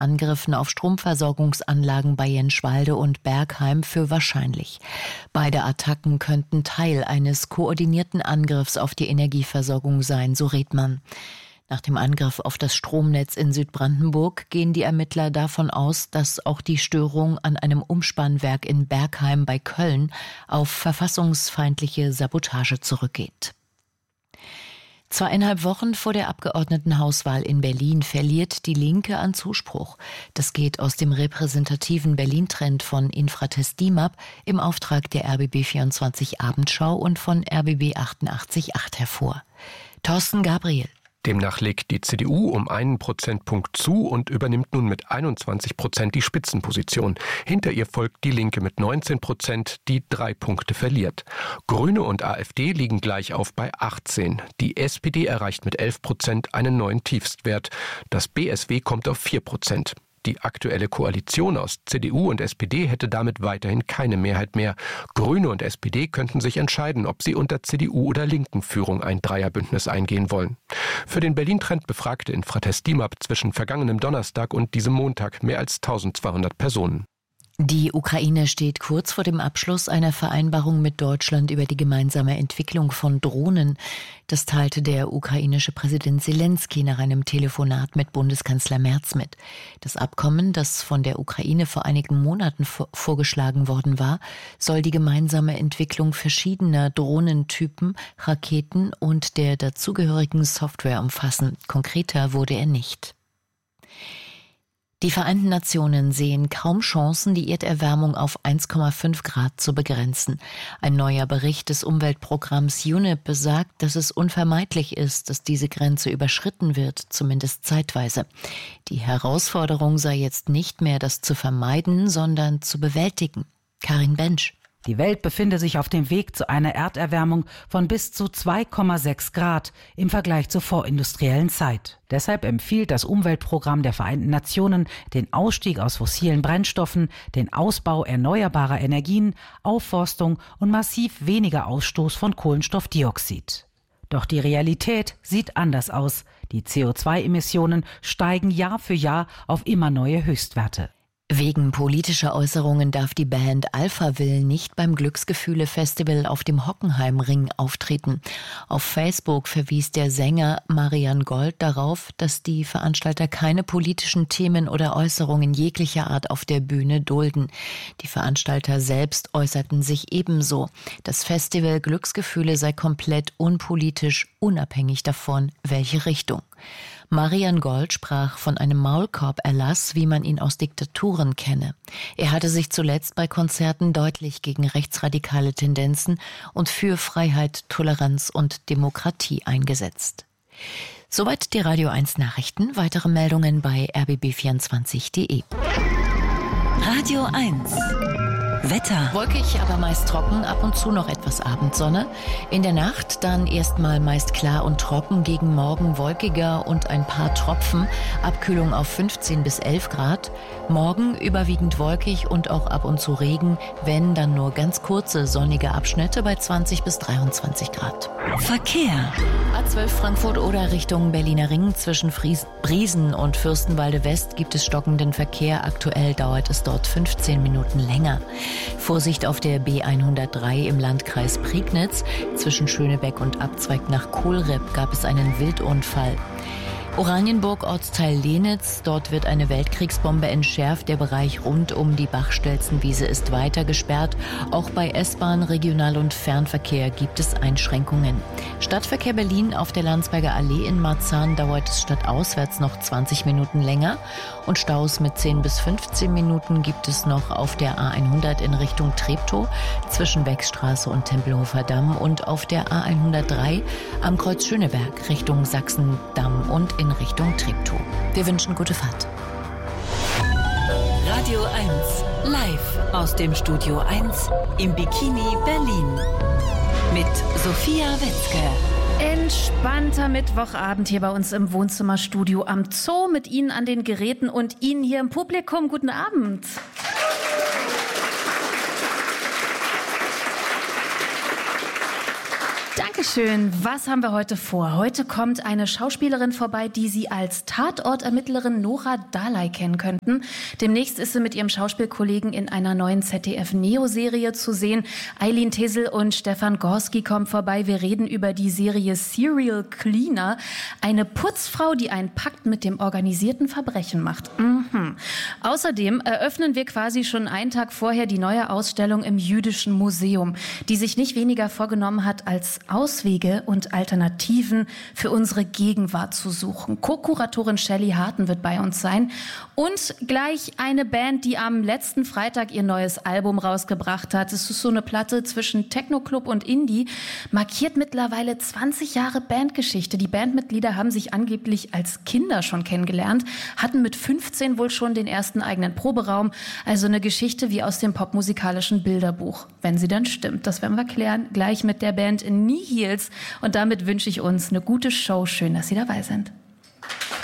Angriffen auf Stromversorgungsanlagen bei Jenschwalde und Bergheim für wahrscheinlich. Beide Attacken könnten Teil eines koordinierten Angriffs auf die Energieversorgung sein, so Redmann. Nach dem Angriff auf das Stromnetz in Südbrandenburg gehen die Ermittler davon aus, dass auch die Störung an einem Umspannwerk in Bergheim bei Köln auf verfassungsfeindliche Sabotage zurückgeht. 2,5 Wochen vor der Abgeordnetenhauswahl in Berlin verliert die Linke an Zuspruch. Das geht aus dem repräsentativen Berlin-Trend von Infratest DIMAP im Auftrag der RBB24 Abendschau und von RBB 88.8 hervor. Thorsten Gabriel. Demnach legt die CDU um 1 Prozentpunkt zu und übernimmt nun mit 21% die Spitzenposition. Hinter ihr folgt die Linke mit 19%, die 3 Punkte verliert. Grüne und AfD liegen gleich auf bei 18. Die SPD erreicht mit 11% einen neuen Tiefstwert. Das BSW kommt auf 4%. Die aktuelle Koalition aus CDU und SPD hätte damit weiterhin keine Mehrheit mehr. Grüne und SPD könnten sich entscheiden, ob sie unter CDU- oder Linken-Führung ein Dreierbündnis eingehen wollen. Für den Berlin-Trend befragte Infratest DIMAP zwischen vergangenem Donnerstag und diesem Montag mehr als 1200 Personen. Die Ukraine steht kurz vor dem Abschluss einer Vereinbarung mit Deutschland über die gemeinsame Entwicklung von Drohnen. Das teilte der ukrainische Präsident Selenskyj nach einem Telefonat mit Bundeskanzler Merz mit. Das Abkommen, das von der Ukraine vor einigen Monaten vorgeschlagen worden war, soll die gemeinsame Entwicklung verschiedener Drohnentypen, Raketen und der dazugehörigen Software umfassen. Konkreter wurde er nicht. Die Vereinten Nationen sehen kaum Chancen, die Erderwärmung auf 1,5 Grad zu begrenzen. Ein neuer Bericht des Umweltprogramms UNEP besagt, dass es unvermeidlich ist, dass diese Grenze überschritten wird, zumindest zeitweise. Die Herausforderung sei jetzt nicht mehr, das zu vermeiden, sondern zu bewältigen. Karin Bensch. Die Welt befinde sich auf dem Weg zu einer Erderwärmung von bis zu 2,6 Grad im Vergleich zur vorindustriellen Zeit. Deshalb empfiehlt das Umweltprogramm der Vereinten Nationen den Ausstieg aus fossilen Brennstoffen, den Ausbau erneuerbarer Energien, Aufforstung und massiv weniger Ausstoß von Kohlenstoffdioxid. Doch die Realität sieht anders aus. Die CO2-Emissionen steigen Jahr für Jahr auf immer neue Höchstwerte. Wegen politischer Äußerungen darf die Band Alphaville nicht beim Glücksgefühle-Festival auf dem Hockenheimring auftreten. Auf Facebook verwies der Sänger Marian Gold darauf, dass die Veranstalter keine politischen Themen oder Äußerungen jeglicher Art auf der Bühne dulden. Die Veranstalter selbst äußerten sich ebenso. Das Festival Glücksgefühle sei komplett unpolitisch, unabhängig davon, welche Richtung. Marian Gold sprach von einem Maulkorb-Erlass, wie man ihn aus Diktaturen kenne. Er hatte sich zuletzt bei Konzerten deutlich gegen rechtsradikale Tendenzen und für Freiheit, Toleranz und Demokratie eingesetzt. Soweit die Radio 1 Nachrichten. Weitere Meldungen bei rbb24.de. Radio 1 Wetter. Wolkig, aber meist trocken, ab und zu noch etwas Abendsonne. In der Nacht dann erstmal meist klar und trocken, gegen Morgen wolkiger und ein paar Tropfen. Abkühlung auf 15 bis 11 Grad. Morgen überwiegend wolkig und auch ab und zu Regen, wenn dann nur ganz kurze sonnige Abschnitte bei 20 bis 23 Grad. Verkehr. A12 Frankfurt-Oder Richtung Berliner Ring zwischen Briesen und Fürstenwalde West gibt es stockenden Verkehr. Aktuell dauert es dort 15 Minuten länger. Vorsicht auf der B103 im Landkreis Prignitz. Zwischen Schönebeck und Abzweig nach Kohlripp gab es einen Wildunfall. Oranienburg, Ortsteil Lenitz. Dort wird eine Weltkriegsbombe entschärft. Der Bereich rund um die Bachstelzenwiese ist weiter gesperrt. Auch bei S-Bahn, Regional- und Fernverkehr gibt es Einschränkungen. Stadtverkehr Berlin auf der Landsberger Allee in Marzahn dauert es stadtauswärts noch 20 Minuten länger. Und Staus mit 10 bis 15 Minuten gibt es noch auf der A100 in Richtung Treptow zwischen Beckstraße und Tempelhofer Damm und auf der A103 am Kreuz Schöneberg Richtung Sachsendamm und in Richtung Treptow. Wir wünschen gute Fahrt. Radio 1 live aus dem Studio 1 im Bikini Berlin mit Sophia Wetzke. Entspannter Mittwochabend hier bei uns im Wohnzimmerstudio am Zoo mit Ihnen an den Geräten und Ihnen hier im Publikum. Guten Abend. Dankeschön. Was haben wir heute vor? Heute kommt eine Schauspielerin vorbei, die Sie als Tatortermittlerin Nora Dalai kennen könnten. Demnächst ist sie mit ihrem Schauspielkollegen in einer neuen ZDF-Neo-Serie zu sehen. Eileen Tesel und Stefan Gorski kommen vorbei. Wir reden über die Serie Serial Cleaner. Eine Putzfrau, die einen Pakt mit dem organisierten Verbrechen macht. Außerdem eröffnen wir quasi schon einen Tag vorher die neue Ausstellung im Jüdischen Museum, die sich nicht weniger vorgenommen hat, als Auswege und Alternativen für unsere Gegenwart zu suchen. Co-Kuratorin Shelley Harten wird bei uns sein. Und gleich eine Band, die am letzten Freitag ihr neues Album rausgebracht hat. Es ist so eine Platte zwischen Techno-Club und Indie, markiert mittlerweile 20 Jahre Bandgeschichte. Die Bandmitglieder haben sich angeblich als Kinder schon kennengelernt, hatten mit 15 wohl schon den ersten eigenen Proberaum. Also eine Geschichte wie aus dem popmusikalischen Bilderbuch, wenn sie dann stimmt. Das werden wir klären, gleich mit der Band Nihils. Und damit wünsche ich uns eine gute Show. Schön, dass Sie dabei sind.